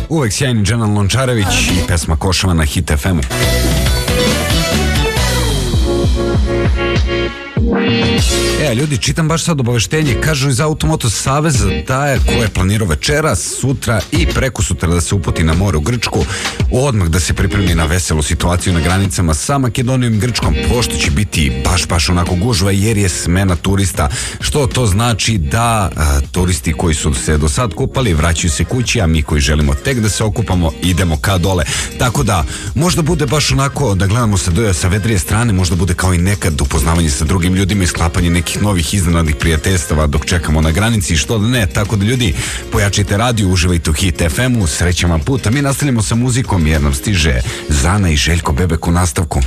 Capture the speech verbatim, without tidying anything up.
Uvek sjajni Dženan Lončarević i pesma Košava na Hit ef emu. E, ljudi, čitam baš sad obaveštenje. Kažu iz Automoto Saveza da je ko je planirao večeras, sutra i preko sutra da se uputi na more u Grčku, odmah da se pripremi na veselu situaciju na granicama sa Makedonijom i Grčkom, pošto će biti baš baš onako gužva jer je smena turista, što to znači da a, turisti koji su se do sad kupali vraćaju se kući, a mi koji želimo tek da se okupamo idemo ka dole. Tako da možda bude baš onako da gledamo sa, sa vedrije strane, možda bude kao i nekad upoznavanje sa drugim ljudima i sklapanje nekih novih iznenadnih prijateljstava dok čekamo na granici, što da ne. Tako da ljudi, pojačajte radio, uživajte u Hit ef emu, srećan vam put, a mi nastavljamo sa muzikom jer nam stiže Zana i Željko Bebek u nastavku.